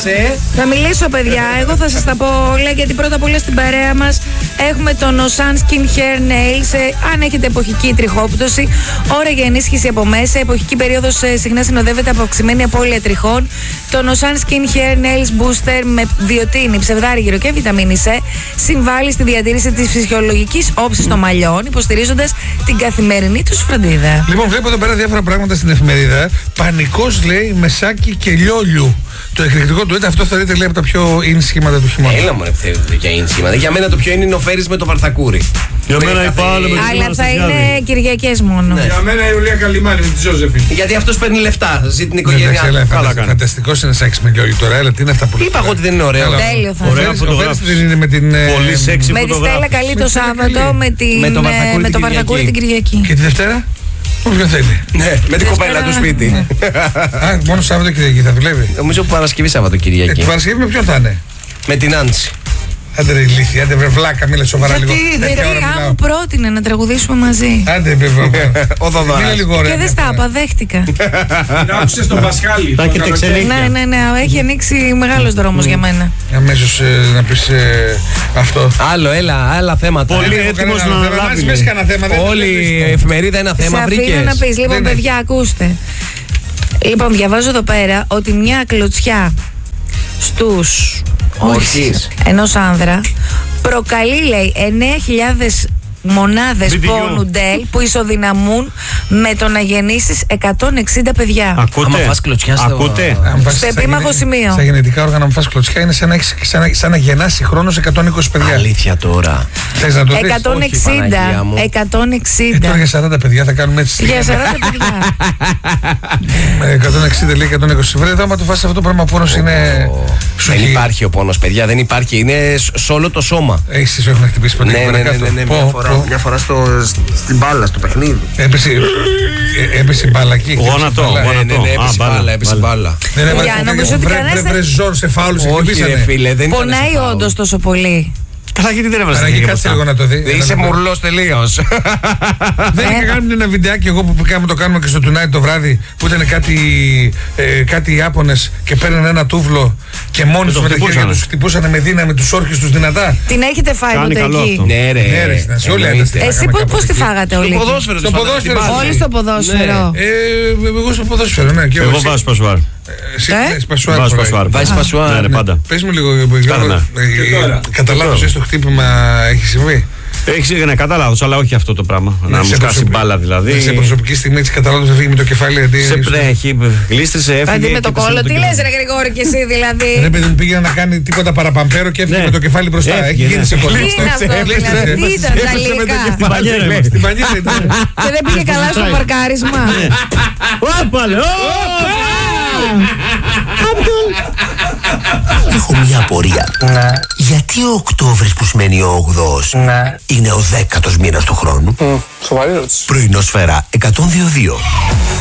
Θα μιλήσω, παιδιά. Εγώ θα σας τα πω όλα, γιατί πρώτα απ' όλα στην παρέα μας έχουμε τον Osan Skin Hair Nails. Αν έχετε εποχική τριχόπτωση, ώρα για ενίσχυση από μέσα. Εποχική περίοδος συχνά συνοδεύεται από αυξημένη απώλεια τριχών. Το Osan Skin Hair Nails Booster με βιοτίνη, ψευδάργυρο και βιταμίνη C συμβάλλει στη διατήρηση της φυσιολογικής όψης των μαλλιών, υποστηρίζοντας την καθημερινή τους φροντίδα. Λοιπόν, βλέπω εδώ πέρα διάφορα πράγματα στην εφημερίδα. Πανικός, λέει, με σάκι και λιόλιου. Το εκρηκτικό του αυτό θα δείτε, λέει, από τα πιο in σχήματα του χειμώνα. Έλα μου, ρε, θέλετε για in σχήματα. Για μένα το πιο είναι ο Φέρης με το Βαρθακούρι. Για μένα η Παύλα με τη Αλλά θα είναι Κυριακές μόνο. Ναι. Για μένα η Ιουλία Καλιμάνη με τη Ζώζεφη. Γιατί αυτός παίρνει λεφτά, ζει την οικογένειά του. Φανταστικός είναι σεξ με λιόλιου τώρα, έλα, τι είναι αυτά που Είπα εγώ ότι δεν είναι ωραίο. Τέλειο θα Ωραία είναι. φωτογράφηση. Δεν είναι με την. Πολύ σεξι Με τη Στέλλα Καλή το Σάββατο, με το Βαρθακούρι την Κυριακή. Και τη Δευτέρα, όποιον θέλει. Ναι, με την κοπέλα του σπίτι. Α, μόνο Σάββατο Κυριακή θα δουλεύει. Νομίζω Παρασκευή Σαββατοκυριακή. Την Παρασκευή με ποιον θα είναι? Με την Άντσι. Άντε ρε ηλίθεια, άντε βρε βλάκα, μίλε σοβαρά λίγο. Γιατί μου πρότεινε να τραγουδήσουμε μαζί. Άντε βρε Και δεν στα είπα, δέχτηκα. Την άκουσες στον Πασχάλη. Τα έχετε ξενύχια. Ναι, έχει ανοίξει μεγάλος δρόμος για μένα. Αμέσως να πεις αυτό. Άλλο, άλλα θέματα. Πολύ έτοιμος να λάβει. Όλη η εφημερίδα ένα θέμα. Σε αφήνω να πεις, λοιπόν, παιδιά, ακούστε. Λοιπόν, διαβάζω εδώ πέρα ότι μια κλωτσιά στους όρχες ενός άνδρα προκαλεί, λέει, 9.000 μονάδες πόνου ντέλ που ισοδυναμούν με το να γεννήσεις 160 παιδιά. Ακούτε. Στο επίμαχο σημείο. Στα γενετικά όργανα, αν φας κλωτσιά, είναι σαν να γεννάσει χρόνος 120 παιδιά. Αλήθεια τώρα. Θες να το δεις? 160. Τώρα για 40 παιδιά θα κάνουμε έτσι. Για 40 παιδιά. Με 160 λέει 120. Βρε, εδώ άμα το φας αυτό το πράγμα, πόνος είναι. Δεν υπάρχει ο πόνος, παιδιά, δεν υπάρχει. Είναι σε όλο το σώμα. Έχεις σου έχουν χτυπήσει ποτέ? Ναι. Μια φορά στην μπάλα, στο παιχνίδι. Έπεσε μπάλα εκεί. Γόνατο. Ναι, έπεσε μπάλα. Βρε ζόρ σε φάουλους. Όχι ρε φίλε, δεν ήταν. Πονάει όντως τόσο πολύ? Καλά, γιατί δεν έβαζε. Ανάγκη, κάτσε λίγο να το δει. Είσαι μουρλός τελείως. Δεν είχα κάνει ένα βιντεάκι εγώ που πήγαμε το κάνουμε και στο Tonight το βράδυ, που ήταν κάτι Ιάπωνες και παίρνανε ένα τούβλο και μόνοι τους με τα χέρια τους χτυπούσαν με δύναμη τους όρχες τους δυνατά. Την έχετε φάει τότε εκεί? Ναι ρε. Εσύ πώς τη φάγατε όλοι? Στο ποδόσφαιρο. Όλοι στο ποδόσφαιρο. Εγώ στο ποδόσφαιρο, ναι. Εγώ βάζω Πασουάρ. Βάζεις Πασουάρ. Ναι, πάντα. Πες μου λίγο, κατά λάθος το χτύπημα έχει συμβεί? Ναι, κατά λάθος, αλλά όχι αυτό το πράγμα. Να μου σκάσει μπάλα δηλαδή. Σε προσωπική στιγμή έτσι κατά λάθος έφυγε με το κεφάλι αντί. Έχει γλίστρισε, έφυγε. Αντί με το κόλλο, τι λες ρε Γρηγόρη και εσύ δηλαδή? Δεν παιδί μου, πήγε να κάνει τίποτα παραπαμπέρο και έφυγε με το κεφάλι μπροστά. Έχει γίνει σε κόλλο. Τι είναι αυτό δηλαδή? Τι ήταν τα λίγα? Στην πανιέρα ήταν. Και δεν πήγε καλά στο παρκάρισμα? Όπαλε! Έχω μια απορία. Γιατί ο Οκτώβρης, που σημαίνει ο 8ος, είναι ο 10ος μήνας του χρόνου? Σοβαρή ερώτηση. Πρωινό Σφαίρα 102.2.